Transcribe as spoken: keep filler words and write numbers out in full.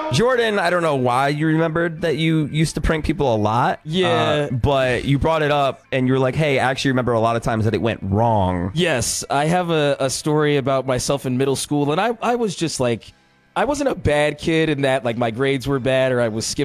Jordan, I don't know why you remembered that you used to prank people a lot. Yeah. Uh, but you brought it up and you were like, hey, I actually remember a lot of times that it went wrong. Yes, I have a, a story about myself in middle school, and I, I was just like, I wasn't a bad kid in that like my grades were bad or I was skipping